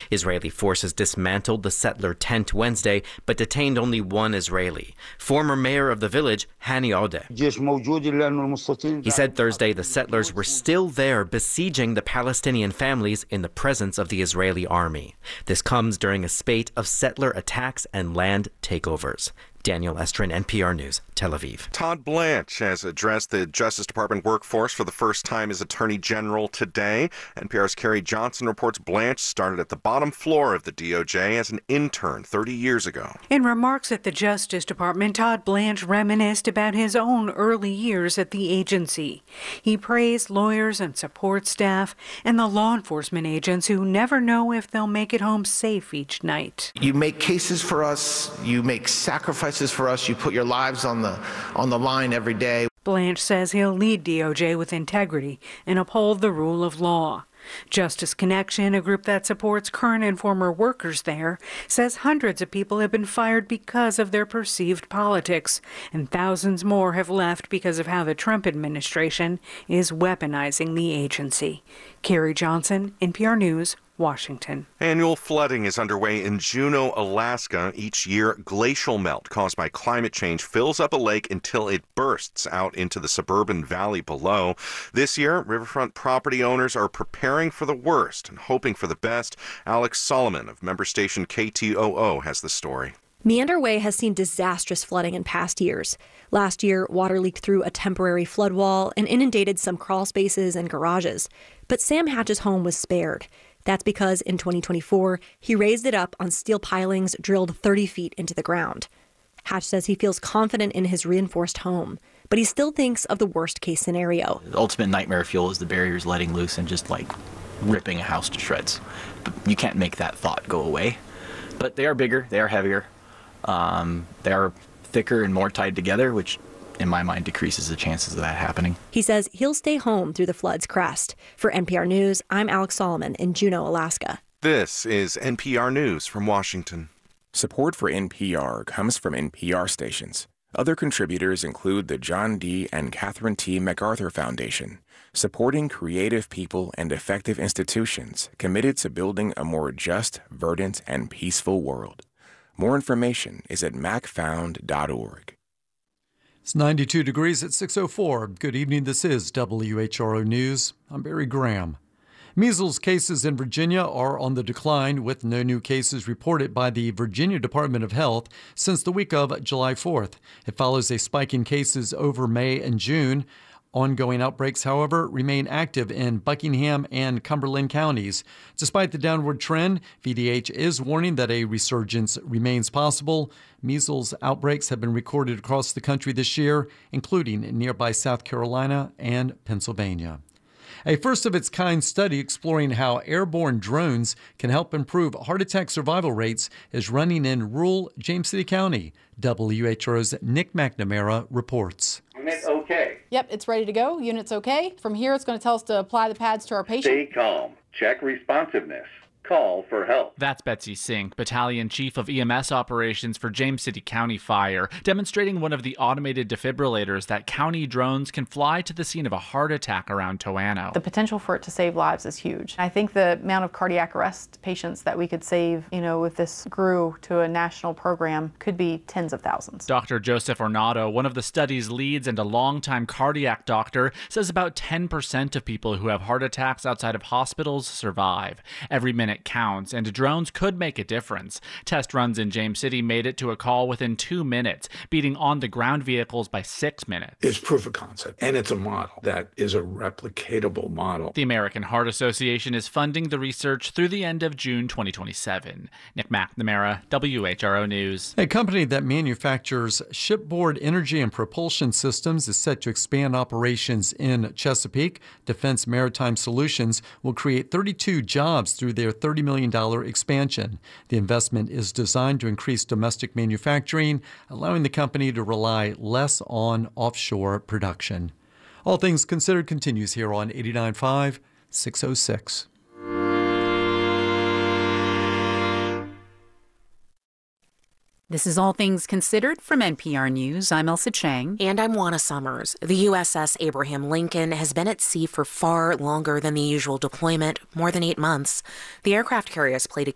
Israeli forces dismantled the settler tent Wednesday, but detained only one Israeli. Former mayor of the village, Hani Odeh. He said Thursday the settlers were still there besieging the Palestinian families in the presence of the Israeli army. This comes during a spate of settler attacks and land takeovers. Daniel Estrin, NPR News, Tel Aviv. Todd Blanche has addressed the Justice Department workforce for the first time as Attorney General today. NPR's Carrie Johnson reports Blanche started at the bottom floor of the DOJ as an intern 30 years ago. In remarks at the Justice Department, Todd Blanche reminisced about his own early years at the agency. He praised lawyers and support staff and the law enforcement agents who never know if they'll make it home safe each night. You make cases for us, you make sacrifices for us, you put your lives on the line every day. Blanche says he'll lead DOJ with integrity and uphold the rule of law. Justice Connection, a group that supports current and former workers there, says hundreds of people have been fired because of their perceived politics, and thousands more have left because of how the Trump administration is weaponizing the agency. Carrie Johnson, NPR News, Washington. Annual flooding is underway in Juneau, Alaska. Each year, glacial melt caused by climate change fills up a lake until it bursts out into the suburban valley below. This year, riverfront property owners are preparing for the worst and hoping for the best. Alex Solomon of member station KTOO has the story. Meander Way has seen disastrous flooding in past years. Last year, water leaked through a temporary flood wall and inundated some crawl spaces and garages. But Sam Hatch's home was spared. That's because in 2024, he raised it up on steel pilings drilled 30 feet into the ground. Hatch says he feels confident in his reinforced home, but he still thinks of the worst-case scenario. The ultimate nightmare fuel is the barriers letting loose and just ripping a house to shreds. But you can't make that thought go away. But they are bigger, they are heavier, they are thicker and more tied together, which in my mind decreases the chances of that happening. He says he'll stay home through the flood's crest. For NPR News, I'm Alex Solomon in Juneau, Alaska. This is NPR News from Washington. Support for NPR comes from NPR stations. Other contributors include the John D. and Catherine T. MacArthur Foundation, supporting creative people and effective institutions committed to building a more just, verdant, and peaceful world. More information is at macfound.org. It's 92 degrees at 6:04. Good evening. This is WHRO News. I'm Barry Graham. Measles cases in Virginia are on the decline, with no new cases reported by the Virginia Department of Health since the week of July 4th. It follows a spike in cases over May and June. Ongoing outbreaks, however, remain active in Buckingham and Cumberland counties. Despite the downward trend, VDH is warning that a resurgence remains possible. Measles outbreaks have been recorded across the country this year, including in nearby South Carolina and Pennsylvania. A first-of-its-kind study exploring how airborne drones can help improve heart attack survival rates is running in rural James City County. WHRO's Nick McNamara reports. Unit okay. Yep, it's ready to go. Unit's okay. From here, it's going to tell us to apply the pads to our patient. Stay calm. Check responsiveness. Call for help. That's Betsy Sink, Battalion Chief of EMS Operations for James City County Fire, demonstrating one of the automated defibrillators that county drones can fly to the scene of a heart attack around Toano. The potential for it to save lives is huge. I think the amount of cardiac arrest patients that we could save, if this grew to a national program, could be tens of thousands. Dr. Joseph Ornato, one of the study's leads and a longtime cardiac doctor, says about 10% of people who have heart attacks outside of hospitals survive. Every minute counts, and drones could make a difference. Test runs in James City made it to a call within 2 minutes, beating on-the-ground vehicles by 6 minutes. It's proof of concept, and it's a model that is a replicatable model. The American Heart Association is funding the research through the end of June 2027. Nick McNamara, WHRO News. A company that manufactures shipboard energy and propulsion systems is set to expand operations in Chesapeake. Defense Maritime Solutions will create 32 jobs through their $30 million expansion. The investment is designed to increase domestic manufacturing, allowing the company to rely less on offshore production. All Things Considered continues here on 89.5, 606. This is All Things Considered from NPR News. I'm Elsa Chang. And I'm Juana Summers. The USS Abraham Lincoln has been at sea for far longer than the usual deployment, more than 8 months. The aircraft carrier has played a